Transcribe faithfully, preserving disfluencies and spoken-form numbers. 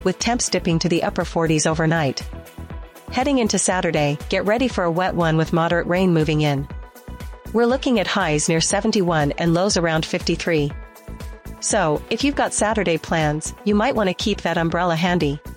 with temps dipping to the upper forties overnight. Heading into Saturday, get ready for a wet one with moderate rain moving in. We're looking at highs near seventy-one and lows around fifty-three. So, if you've got Saturday plans, you might want to keep that umbrella handy.